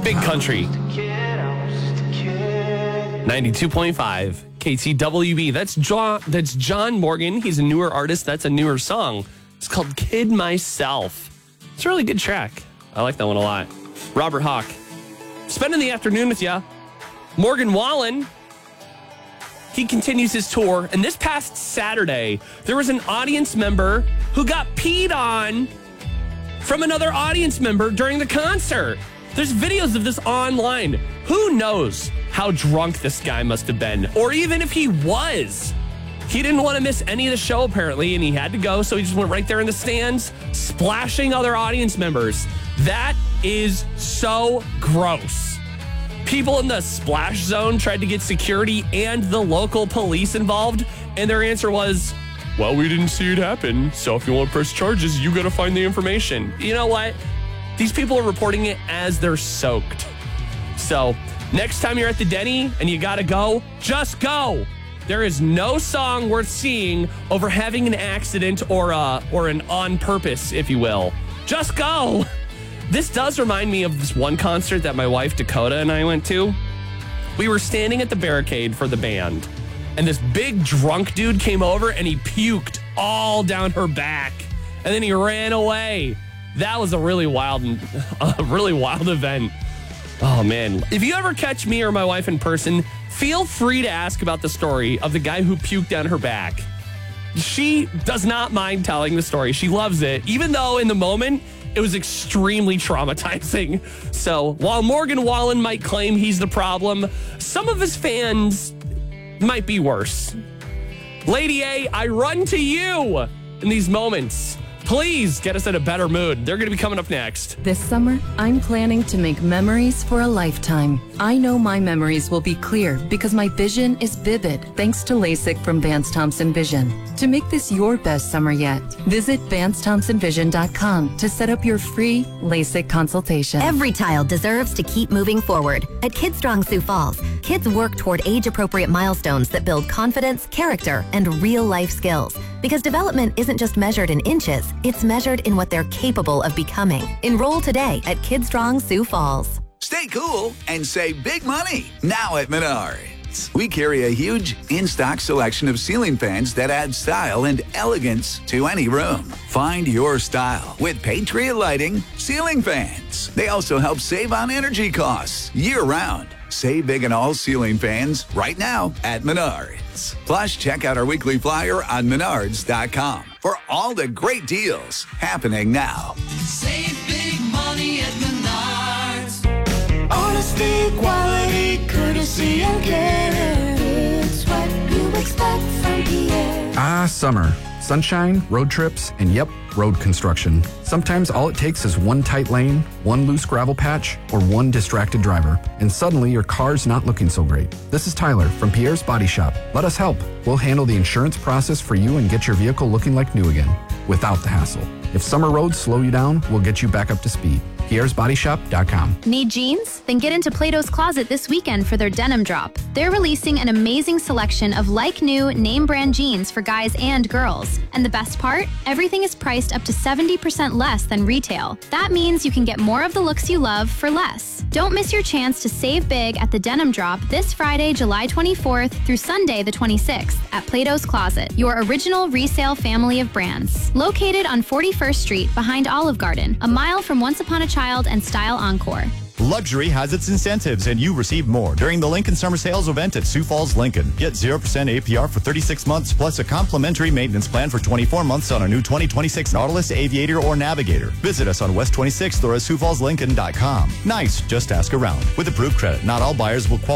Big Country. 92.5 KTWB. That's John Morgan. He's a newer artist. That's a newer song. It's called Kid Myself. It's a really good track. I like that one a lot. Robert Hawk. Spending the afternoon with ya. Morgan Wallen. He continues his tour. And this past Saturday, there was an audience member who got peed on from another audience member during the concert. There's videos of this online. Who knows how drunk this guy must have been? Or even if he was. He didn't want to miss any of the show, apparently, and he had to go, so he just went right there in the stands, splashing other audience members. That is so gross. People in the splash zone tried to get security and the local police involved, and their answer was, well, we didn't see it happen, so if you want to press charges, you got to find the information. You know what? These people are reporting it as they're soaked. So next time you're at the Denny and you got to go, just go. There is no song worth seeing over having an accident or an on purpose, if you will. Just go. This does remind me of this one concert that my wife Dakota and I went to. We were standing at the barricade for the band, and this big drunk dude came over and he puked all down her back, and then he ran away. That was a really wild event. Oh, man. If you ever catch me or my wife in person, feel free to ask about the story of the guy who puked down her back. She does not mind telling the story. She loves it, even though in the moment, it was extremely traumatizing. So while Morgan Wallen might claim he's the problem, some of his fans might be worse. Lady A, I run to you in these moments. Please get us in a better mood. They're going to be coming up next. This summer, I'm planning to make memories for a lifetime. I know my memories will be clear because my vision is vivid thanks to LASIK from Vance Thompson Vision. To make this your best summer yet, visit VanceThompsonVision.com to set up your free LASIK consultation. Every child deserves to keep moving forward. At KidStrong Sioux Falls, kids work toward age-appropriate milestones that build confidence, character, and real-life skills. Because development isn't just measured in inches, it's measured in what they're capable of becoming. Enroll today at KidStrong Sioux Falls. Stay cool and save big money now at Menards. We carry a huge in-stock selection of ceiling fans that add style and elegance to any room. Find your style with Patriot Lighting ceiling fans. They also help save on energy costs year-round. Save big on all ceiling fans right now at Menards. Plus, check out our weekly flyer on Menards.com for all the great deals happening now. Save big money at Menards. Honesty, quality, courtesy, and care. It's what you expect from Pierre. Ah, summer. Sunshine, road trips, and yep, road construction. Sometimes all it takes is one tight lane, one loose gravel patch, or one distracted driver, and suddenly your car's not looking so great. This is Tyler from Pierre's Body Shop. Let us help. We'll handle the insurance process for you and get your vehicle looking like new again, without the hassle. If summer roads slow you down, we'll get you back up to speed. Pierre'sBodyShop.com. Need jeans? Then get into Plato's Closet this weekend for their denim drop. They're releasing an amazing selection of like-new, name-brand jeans for guys and girls. And the best part? Everything is priced up to 70% less than retail. That means you can get more of the looks you love for less. Don't miss your chance to save big at the denim drop this Friday, July 24th through Sunday the 26th at Plato's Closet, your original resale family of brands. Located on 41st Street behind Olive Garden, a mile from Once Upon a Child and Style Encore. Luxury has its incentives, and you receive more during the Lincoln Summer Sales event at Sioux Falls Lincoln. Get 0% APR for 36 months, plus a complimentary maintenance plan for 24 months on a new 2026 Nautilus, Aviator, or Navigator. Visit us on West 26th or at SiouxFallsLincoln.com. Nice, just ask around. With approved credit, not all buyers will qualify.